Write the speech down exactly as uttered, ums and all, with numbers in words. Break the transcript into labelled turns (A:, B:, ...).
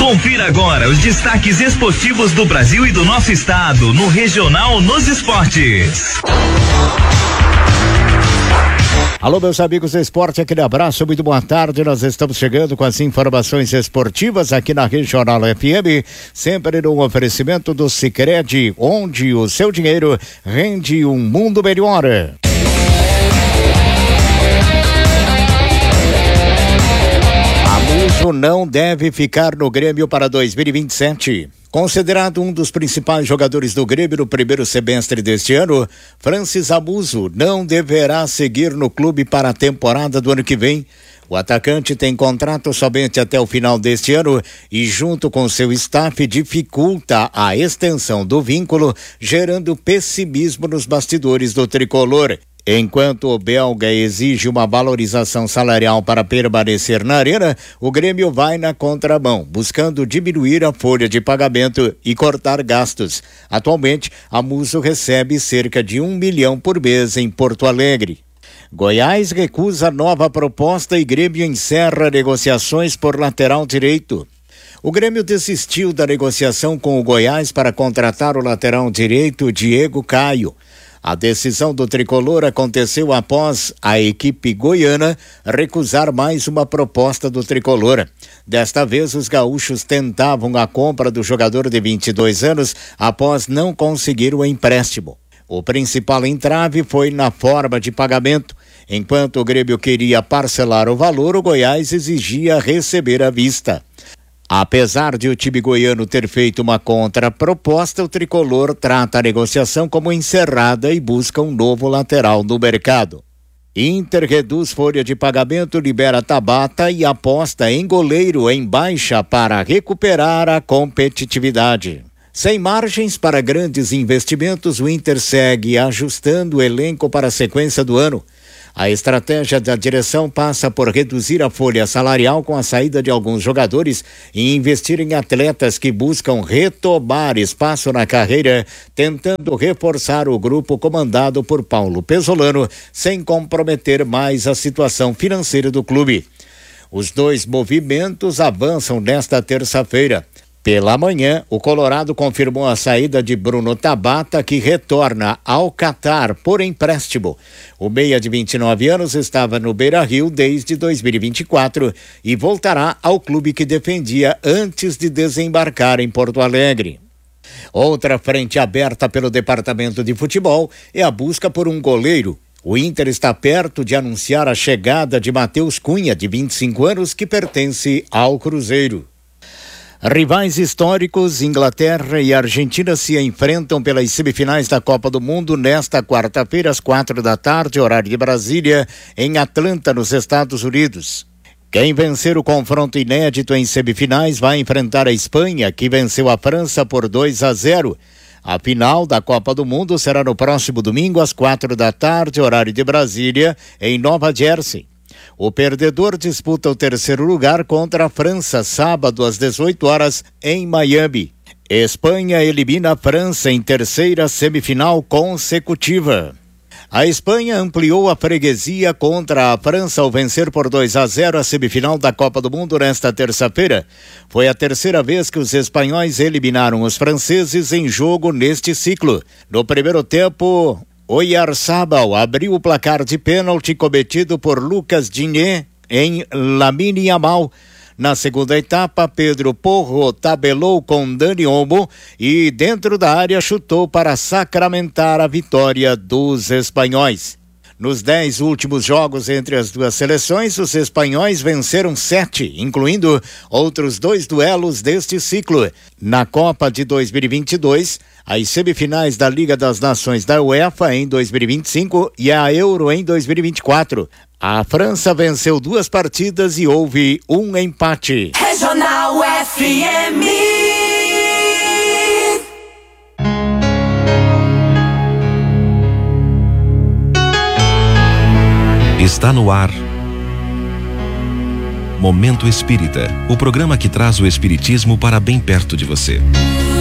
A: Confira agora os destaques esportivos do Brasil e do nosso estado no Regional nos Esportes.
B: Alô, meus amigos do esporte, aquele abraço, muito boa tarde. Nós estamos chegando com as informações esportivas aqui na Regional F M, sempre no oferecimento do Sicredi, onde o seu dinheiro rende um mundo melhor. Amuso não deve ficar no Grêmio para dois mil e vinte e sete. Considerado um dos principais jogadores do Grêmio no primeiro semestre deste ano, Francis Amuso não deverá seguir no clube para a temporada do ano que vem. O atacante tem contrato somente até o final deste ano e, junto com seu staff, dificulta a extensão do vínculo, gerando pessimismo nos bastidores do tricolor. Enquanto o belga exige uma valorização salarial para permanecer na arena, o Grêmio vai na contramão, buscando diminuir a folha de pagamento e cortar gastos. Atualmente, Amuso recebe cerca de um milhão por mês em Porto Alegre. Goiás recusa nova proposta e Grêmio encerra negociações por lateral direito. O Grêmio desistiu da negociação com o Goiás para contratar o lateral direito Diego Caio. A decisão do tricolor aconteceu após a equipe goiana recusar mais uma proposta do tricolor. Desta vez, os gaúchos tentavam a compra do jogador de vinte e dois anos após não conseguir o empréstimo. O principal entrave foi na forma de pagamento. Enquanto o Grêmio queria parcelar o valor, o Goiás exigia receber à vista. Apesar de o time goiano ter feito uma contraproposta, o tricolor trata a negociação como encerrada e busca um novo lateral no mercado. Inter reduz folha de pagamento, libera Tabata e aposta em goleiro em baixa para recuperar a competitividade. Sem margens para grandes investimentos, o Inter segue ajustando o elenco para a sequência do ano. A estratégia da direção passa por reduzir a folha salarial com a saída de alguns jogadores e investir em atletas que buscam retomar espaço na carreira, tentando reforçar o grupo comandado por Paulo Pesolano, sem comprometer mais a situação financeira do clube. Os dois movimentos avançam nesta terça-feira. Pela manhã, o Colorado confirmou a saída de Bruno Tabata, que retorna ao Catar por empréstimo. O meia de vinte e nove anos estava no Beira-Rio desde dois mil e vinte e quatro e voltará ao clube que defendia antes de desembarcar em Porto Alegre. Outra frente aberta pelo departamento de futebol é a busca por um goleiro. O Inter está perto de anunciar a chegada de Matheus Cunha, de vinte e cinco anos, que pertence ao Cruzeiro. Rivais históricos, Inglaterra e Argentina se enfrentam pelas semifinais da Copa do Mundo nesta quarta-feira, às quatro da tarde, horário de Brasília, em Atlanta, nos Estados Unidos. Quem vencer o confronto inédito em semifinais vai enfrentar a Espanha, que venceu a França por dois a zero. A final da Copa do Mundo será no próximo domingo, às quatro da tarde, horário de Brasília, em Nova Jersey. O perdedor disputa o terceiro lugar contra a França, sábado às dezoito horas, em Miami. Espanha elimina a França em terceira semifinal consecutiva. A Espanha ampliou a freguesia contra a França ao vencer por dois a zero a semifinal da Copa do Mundo nesta terça-feira. Foi a terceira vez que os espanhóis eliminaram os franceses em jogo neste ciclo. No primeiro tempo, Oyarzabal abriu o placar de pênalti cometido por Lucas Digne em Lamine Yamal. Na segunda etapa, Pedro Porro tabelou com Dani Olmo e dentro da área chutou para sacramentar a vitória dos espanhóis. Nos dez últimos jogos entre as duas seleções, os espanhóis venceram sete, incluindo outros dois duelos deste ciclo. Na Copa de dois mil e vinte e dois, as semifinais da Liga das Nações da UEFA em dois mil e vinte e cinco e a Euro em dois mil e vinte e quatro. A França venceu duas partidas e houve um empate.
C: Regional F M.
D: Está no ar Momento Espírita, o programa que traz o espiritismo para bem perto de você.